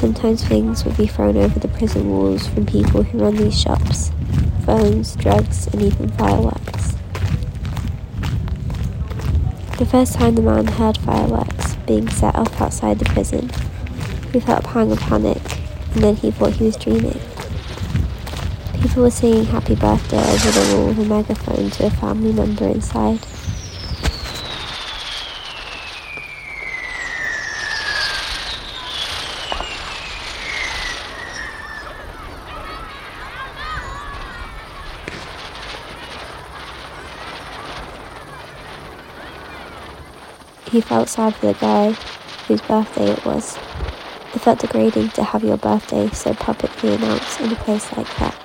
sometimes things would be thrown over the prison walls from people who run these shops. Phones, drugs, and even fireworks. The first time the man heard fireworks being set off outside the prison, he felt a pang of panic, and then he thought he was dreaming. People were singing happy birthday over the wall with a megaphone to a family member inside. He felt sad for the guy whose birthday it was. It felt degrading to have your birthday so publicly announced in a place like that.